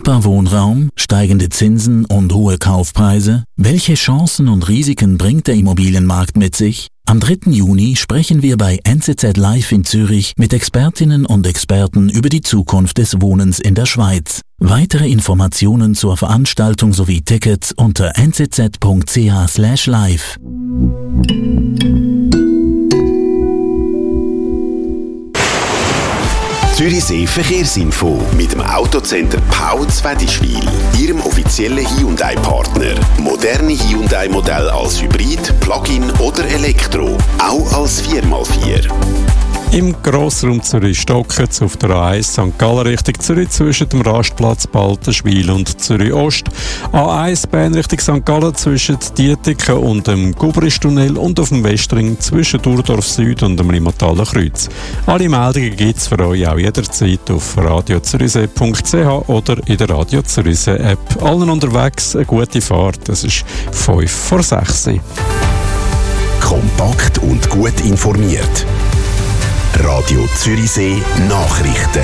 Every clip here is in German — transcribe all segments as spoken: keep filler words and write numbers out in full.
Knapper Wohnraum, steigende Zinsen und hohe Kaufpreise? Welche Chancen und Risiken bringt der Immobilienmarkt mit sich? Am dritten Juni sprechen wir bei N Z Z Live in Zürich mit Expertinnen und Experten über die Zukunft des Wohnens in der Schweiz. Weitere Informationen zur Veranstaltung sowie Tickets unter n z z punkt c h slash live. Zürichsee Verkehrsinfo mit dem Autocenter Pau Zwedischwil, Ihrem offiziellen Hyundai-Partner. Moderne Hyundai-Modelle als Hybrid, Plug-in oder Elektro, auch als vier mal vier. Im Grossraum Zürich Stockitz auf der A eins Sankt Gallen Richtung Zürich zwischen dem Rastplatz Baltenschwil und Zürich Ost. A eins Bern Richtung Sankt Gallen zwischen Dietiken und dem Gubristunnel und auf dem Westring zwischen Durdorf Süd und dem Limataler Kreuz. Alle Meldungen gibt es für euch auch jederzeit auf radio zürichsee punkt c h oder in der Radio Zürichsee App. Allen unterwegs eine gute Fahrt. Es ist fünf vor sechs. Kompakt und gut informiert. Radio Zürichsee Nachrichten.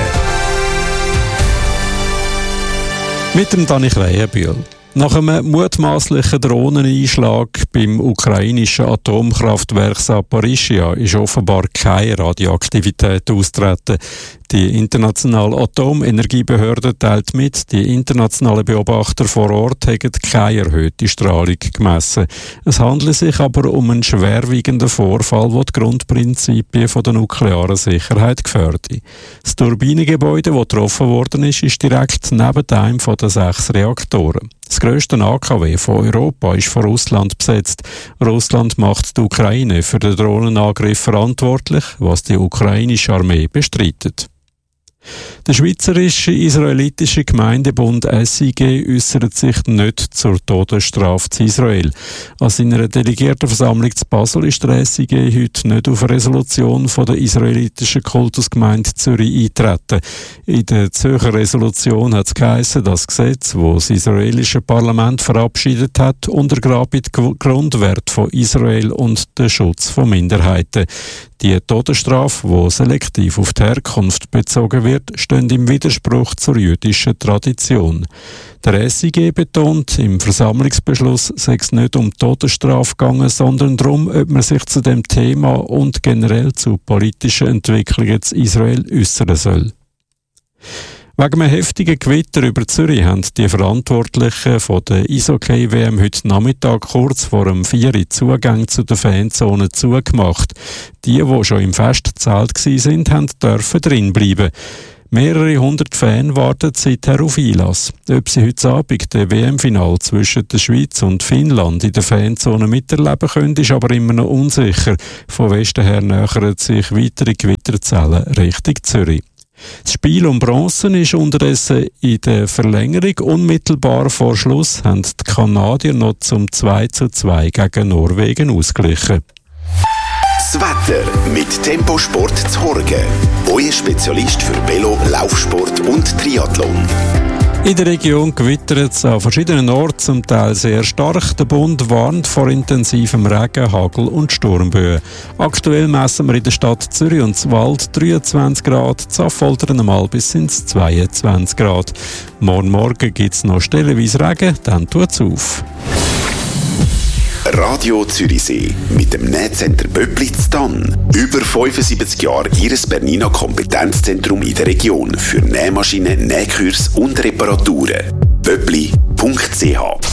Mit dem Dani Krähenbühl. Nach einem mutmaßlichen Drohneneinschlag beim ukrainischen Atomkraftwerk Saporischschja ist offenbar keine Radioaktivität austreten. Die internationale Atomenergiebehörde teilt mit, die internationalen Beobachter vor Ort haben keine erhöhte Strahlung gemessen. Es handelt sich aber um einen schwerwiegenden Vorfall, der die Grundprinzipien der nuklearen Sicherheit gefährdet. Das Turbinengebäude, das getroffen worden ist, ist direkt neben einem der sechs Reaktoren. Das grösste A K W von Europa ist von Russland besetzt. Russland macht die Ukraine für den Drohnenangriff verantwortlich, was die ukrainische Armee bestreitet. Der Schweizerische Israelitische Gemeindebund S I G äußert sich nicht zur Todesstrafe zu Israel. An seiner Delegiertenversammlung zu Basel ist der S I G heute nicht auf eine Resolution von der israelitischen Kultusgemeinde Zürich eingetreten. In der Zürcher Resolution hat es geheissen, das Gesetz, das das israelische Parlament verabschiedet hat, untergrabe die Grundwerte von Israel und den Schutz von Minderheiten. Die Todesstrafe, die selektiv auf die Herkunft bezogen wird, stehen im Widerspruch zur jüdischen Tradition. Der S I G betont, im Versammlungsbeschluss sei es nicht um Todesstrafe gegangen, sondern darum, ob man sich zu dem Thema und generell zu politischen Entwicklungen in Israel äußern soll. Wegen einem heftigen Gewitter über Zürich haben die Verantwortlichen von der Eishockey-W M heute Nachmittag kurz vor dem vier Uhr Zugang zu der Fanzone zugemacht. Die, die schon im Festzelt waren, haben dürfen drin bleiben. Mehrere hundert Fans warten seither auf Einlass. Ob sie heute Abend das W M-Final zwischen der Schweiz und Finnland in der Fanzone miterleben können, ist aber immer noch unsicher. Von Westen her nähern sich weitere Gewitterzellen Richtung Zürich. Das Spiel um Bronzen ist unterdessen in der Verlängerung. Unmittelbar vor Schluss haben die Kanadier noch zum zwei zu zwei gegen Norwegen ausgeglichen. Das Wetter mit Temposport zu Horgen. Euer Spezialist für Velo, Laufsport und Triathlon. In der Region gewittert es an verschiedenen Orten zum Teil sehr stark. Der Bund warnt vor intensivem Regen, Hagel und Sturmböen. Aktuell messen wir in der Stadt Zürich und Zwald dreiundzwanzig Grad, in Affoltern einmal bis sind es zweiundzwanzig Grad. Morgen Morgen gibt es noch stellenweise Regen, dann tut es auf. Radio Zürichsee mit dem Nähcenter Böblitz Tann. Über fünfundsiebzig Jahre Ihres Bernina Kompetenzzentrum in der Region für Nähmaschinen, Nähkurs und Reparaturen. böbli punkt c h